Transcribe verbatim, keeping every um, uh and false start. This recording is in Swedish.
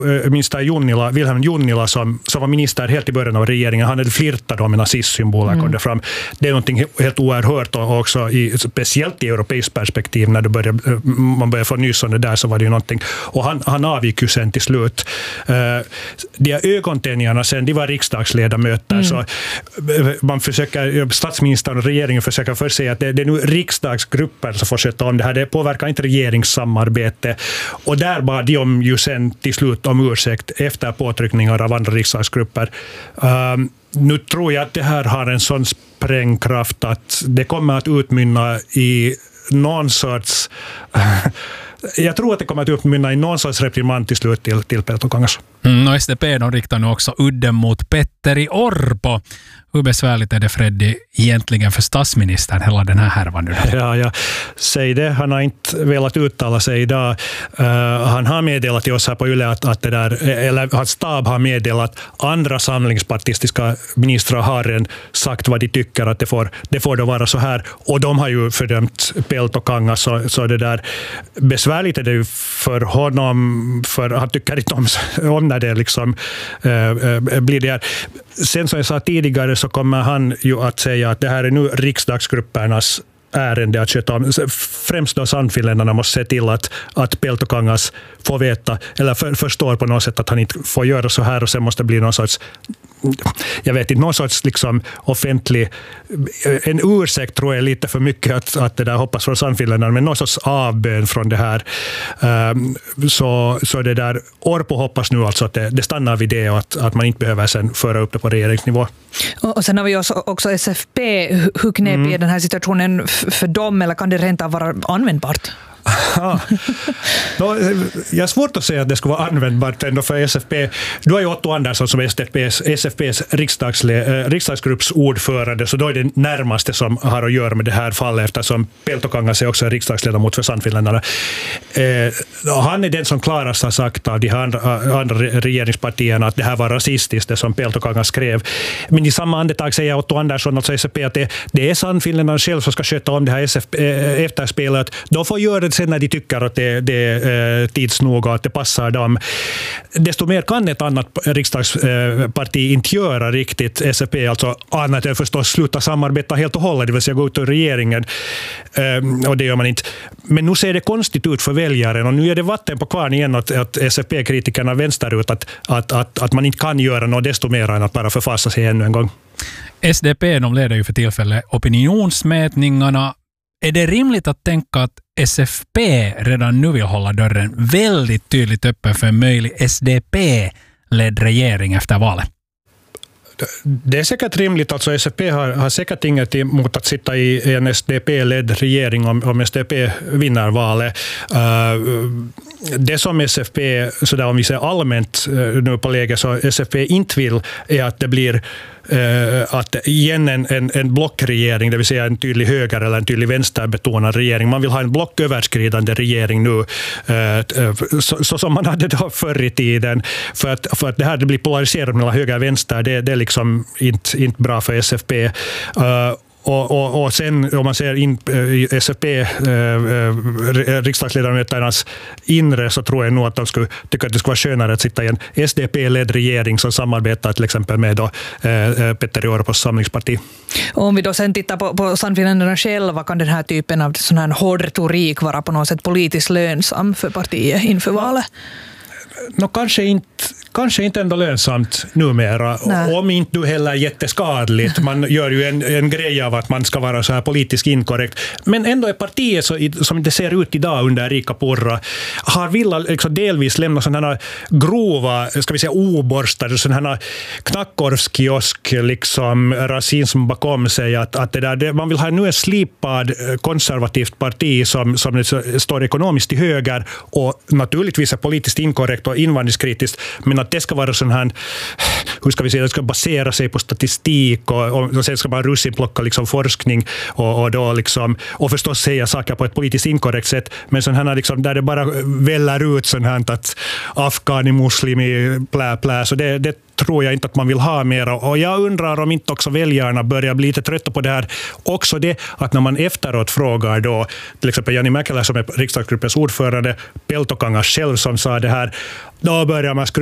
minsta Junnila, Wilhelm Junnila som, som var minister helt i början av regeringen. Han hade flirtat med nazistsymboler, mm. kom det fram. Det är någonting helt oerhört och också i, speciellt i europeiskt perspektiv när det började, man började få nys om det där så var det ju någonting. Och han, han avgick ju sen till slut. Uh, de här ögontänjarna sen, de var riksdagsledamöter mm. så man försöker, statsministern och regeringen försöker först säga att det, det är nu riksdagsgrupper som får sköta om det här. Det påverkar inte regeringssamarbete. Och där bad de om ju sen till slut om ursäkt efter påtryckningar av andra riksdagsgrupper. Um, nu tror jag att det här har en sån sprängkraft att det kommer att utmynna i någon sorts jag tror att det kommer att utmynna i någon sorts reprimand till slut till, till Peltokangas. Mm, och S D P de riktar nu också udden mot Petteri Orpo. Hur besvärligt är det, Freddy, egentligen för statsministern hela den här härvan nu? Ja, ja, säg det. Han har inte velat uttala sig idag. Uh, han har meddelat till oss här på Yle att, att det där, eller hans stab har meddelat att andra samlingspartistiska ministrar har redan sagt vad de tycker att det får, det får då vara så här. Och de har ju fördömt Peltokangas, så, så det där besvärligt är det ju för honom, för han tycker inte om, om när det liksom uh, uh, blir det här. Sen som jag sa tidigare så kommer han ju att säga att det här är nu riksdagsgruppernas ärende att köta om. Främst då Sannfinländarna måste se till att, att Peltokangas får veta eller för, förstår på något sätt att han inte får göra så här och sen måste det bli någon sorts jag vet inte, någon sorts liksom offentlig en ursäkt tror jag lite för mycket att, att det där hoppas från Sannfinländarna, men någon sorts avbön från det här. Um, så, så det där Orpo hoppas nu alltså att det, det stannar vid det och att, att man inte behöver sen föra upp det på regeringsnivå. Och, och sen har vi också, också S F P. Hur knep mm. är den här situationen för dem, eller kan det rent av vara användbart? Ja. Då, jag har svårt att säga att det skulle vara användbart ändå för S F P. Du har ju Otto Andersson som S F P:s, S F P:s riksdagsle, riksdagsgrupps ordförande, så då är det närmaste som har att göra med det här fallet eftersom Peltokangas är också en riksdagsledamot för Sannfinländarna. Eh, han är den som klarast har sagt av de andra, andra regeringspartierna att det här var rasistiskt, det som Peltokangas skrev. Men i samma andetag säger Otto Andersson, alltså S F P, att det, det är Sannfinländarna själv som ska sköta om det här S F P, eh, efterspelet. De får göra det sen när de tycker att det, det är tidsnog och att det passar dem. Desto mer kan ett annat riksdagsparti inte göra riktigt, S F P, alltså annat än förstås sluta samarbeta helt och hållet, det vill säga gå ut ur regeringen. Och det gör man inte. Men nu ser det konstigt ut för väljaren och nu är det vatten på kvarn igen att, att S F P-kritikerna vänsterut att, att, att, att man inte kan göra något desto mer än att bara förfassa sig ännu en gång. S D P de leder ju för tillfället opinionsmätningarna. Är det rimligt att tänka att S F P redan nu vill hålla dörren väldigt tydligt öppen för en möjlig S D P-ledd regering efter valet? Det är säkert rimligt. Alltså S F P har, har säkert inget emot att sitta i en S D P-ledd regering om, om S D P vinner valet. Uh, det som S F P, så där om vi säger allmänt uh, nu på läge, så S F P inte vill är att det blir Uh, att igen en, en, en blockregering, det vill säga en tydlig höger eller en tydlig vänsterbetonad regering. Man vill ha en blocköverskridande regering nu, uh, så, så som man hade då förr i tiden. För att, för att det här det blir polariserat mellan höger och vänster, det, det är liksom inte, inte bra för S F P. Uh, Och, och, och sen om man ser in i S F P eh, riksdagsledamöternas inre, så tror jag nog att de skulle tycka att det skulle vara skönare att sitta i en S D P-ledd regering som samarbetar till exempel med då, eh, Petteri Orpos samlingsparti. Och om vi då sen tittar på, på Sannfinländarna själva, kan den här typen av sån här hård retorik vara på något sätt politiskt lönsam för partiet inför valet? No, kanske inte Kanske inte ändå lönsamt numera. Nej. Om inte du heller jätteskadligt. Man gör ju en, en grej av att man ska vara så här politiskt inkorrekt. Men ändå är partiet så, som det ser ut idag under Riikka Purra har velat liksom delvis lämna sådana här grova, ska vi säga oborstade, sådana här knackorvskiosk liksom rasism bakom sig. Att, att det där, det, man vill ha nu en slipad konservativt parti som, som står ekonomiskt till höger och naturligtvis är politiskt inkorrekt och invandringskritiskt, men att det ska vara sån här, hur ska vi säga, det ska basera sig på statistik och, och sen ska man russinplocka liksom forskning och, och då liksom, och förstås säga saker på ett politiskt inkorrekt sätt, men sån här liksom, där det bara väller ut sån här att afghani, muslimi, plä, plä, så det, det tror jag inte att man vill ha mer. Och jag undrar om inte också väljarna börjar bli lite trötta på det här. Också det att när man efteråt frågar då, till exempel Jani Mäkelä som är riksdagsgruppens ordförande, Peltokangas själv som sa det här, då börjar man